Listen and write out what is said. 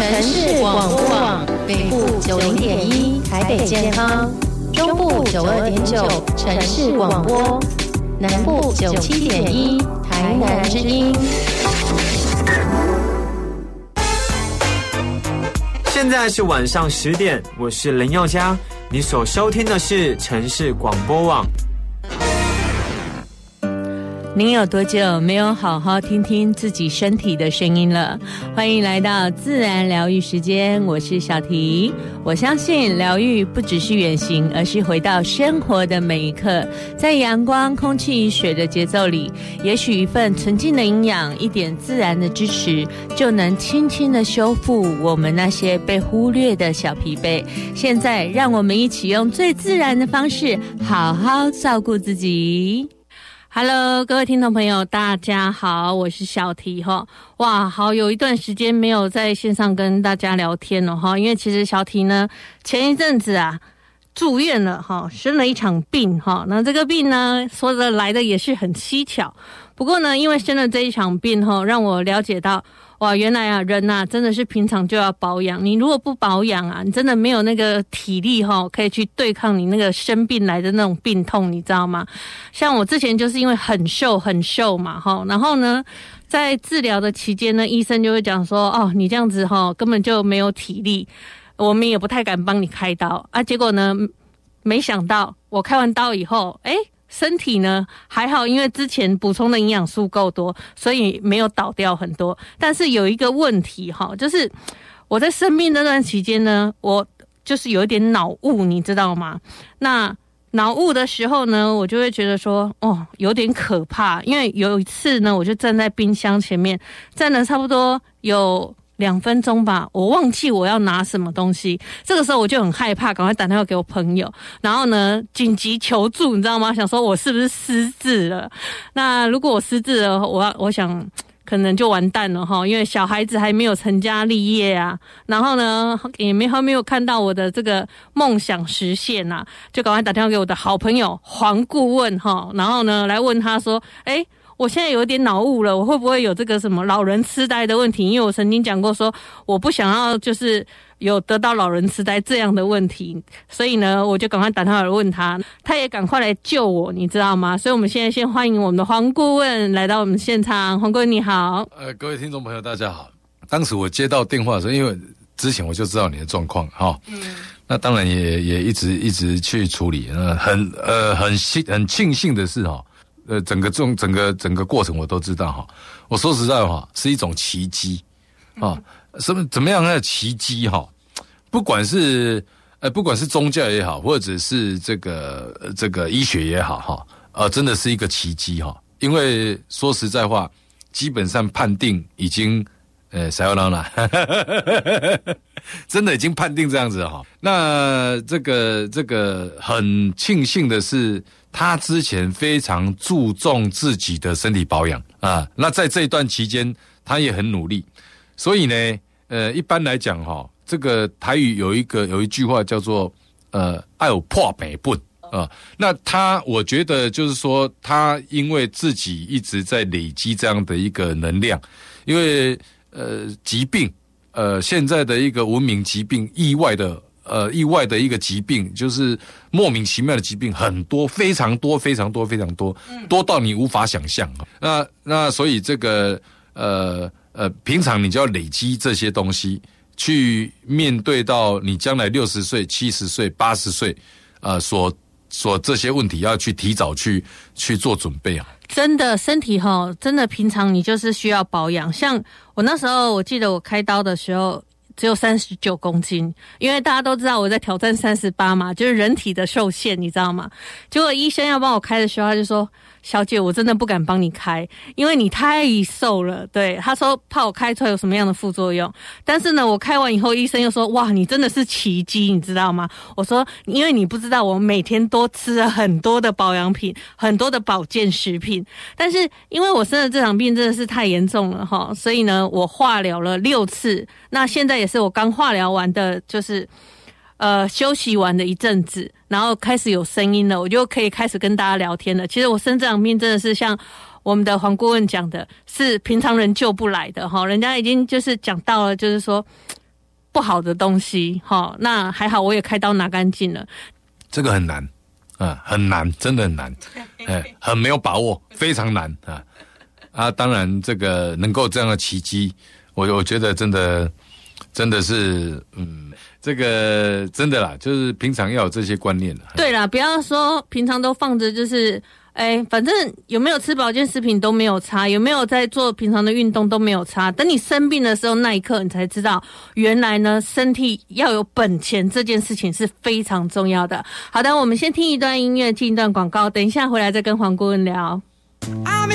城市广播网北部90.1台北健康，中部92.9城市广播，南部97.1台南之音。 现在是晚上10点，我是林宥嘉，你所收听的是城市广播网。 您有多久没有好好听听自己身体的声音了？欢迎来到自然疗愈时间，我是小婷。我相信疗愈不只是远行，而是回到生活的每一刻，在阳光、空气、水的节奏里，也许一份纯净的营养，一点自然的支持，就能轻轻的修复我们那些被忽略的小疲惫。现在让我们一起用最自然的方式，好好照顾自己。Hello， 各位听众朋友，大家好，我是小提哈。哇，好，有一段时间没有在线上跟大家聊天了哈，因为其实小提呢，前一阵子啊住院了哈，生了一场病哈。那这个病呢，说的来的也是很蹊跷。不过呢，因为生了这一场病哈，让我了解到，哇，原来啊，人啊，真的是平常就要保养。你如果不保养啊，你真的没有那个体力哈，可以去对抗你那个生病来的那种病痛，你知道吗？像我之前就是因为很瘦嘛哈，然后呢，在治疗的期间呢，医生就会讲说，哦，你这样子哈，根本就没有体力，我们也不太敢帮你开刀啊。结果呢，没想到我开完刀以后，身体呢还好，因为之前补充的营养素够多，所以没有倒掉很多。但是有一个问题哈，就是我在生病那段期间呢，我就是有一点脑雾，你知道吗？那脑雾的时候呢，我就会觉得说，哦，有点可怕。因为有一次呢，我就站在冰箱前面，站了差不多有2分钟吧，我忘记我要拿什么东西。这个时候我就很害怕，赶快打电话给我朋友，然后呢紧急求助，你知道吗？想说我是不是失智了？那如果我失智了，我想可能就完蛋了哈，因为小孩子还没有成家立业啊，然后呢也没有看到我的这个梦想实现啊，就赶快打电话给我的好朋友黄顾问哈，然后呢来问他说，我现在有点脑雾了，我会不会有这个什么老人痴呆的问题？因为我曾经讲过说，我不想要就是有得到老人痴呆这样的问题，所以呢，我就赶快打电话问他，他也赶快来救我，你知道吗？所以我们现在先欢迎我们的黄顾问来到我们现场。黄顾问你好。 各位听众朋友大家好。当时我接到电话的时候，因为之前我就知道你的状况哈，那当然也一直去处理，很庆幸的是哈。整个过程我都知道哈。我说实在话，是一种奇迹啊！怎么样的奇迹哈？不管是宗教也好，或者是这个医学也好哈，真的是一个奇迹哈。因为说实在话，基本上判定已经塞欧拉了，真的已经判定这样子哈。那这个很庆幸的是，他之前非常注重自己的身体保养啊。那在这一段期间，他也很努力。所以呢，一般来讲哈，这个台语有一句话叫做爱有破北本啊。那我觉得就是说，他因为自己一直在累积这样的一个能量，因为疾病，现在的一个文明疾病，意外的一个疾病，就是莫名其妙的疾病很多，非常多，多到你无法想象。那所以这个平常你就要累积这些东西，去面对到你将来60岁、70岁、80岁，所这些问题要去提早去做准备啊。 真的身体齁，真的平常你就是需要保养。像我那时候，我记得我开刀的时候只有39公斤，因为大家都知道我在挑战38嘛，就是人体的受限，你知道吗？结果医生要帮我开的时候，他就说：“小姐，我真的不敢帮你开，因为你太瘦了。”对，他说怕我开出来有什么样的副作用。但是呢，我开完以后，医生又说：“哇，你真的是奇迹，你知道吗？”我说：“因为你不知道，我每天都吃了很多的保养品，很多的保健食品。但是因为我生的这场病真的是太严重了哈，所以呢，我化疗了6次。那现在也是我刚化疗完的，就是休息完的一阵子，然后开始有声音了，我就可以开始跟大家聊天了。其实我生这场病真的是像我们的黄顾问讲的，是平常人救不来的哈。人家已经就是讲到了，就是说不好的东西，那还好我也开刀拿干净了。 这个很难很难，真的很难，很没有把握，非常难当然这个能够这样的奇迹，我觉得真的是这个真的啦，就是平常要有这些观念啦。 对啦，不要说平常都放着，就是反正有没有吃保健食品都没有差，有没有在做平常的运动都没有差。等你生病的时候，那一刻你才知道，原来呢身体要有本钱这件事情是非常重要的。好的，我们先听一段音乐，进一段广告，等一下回来再跟黄顾问聊。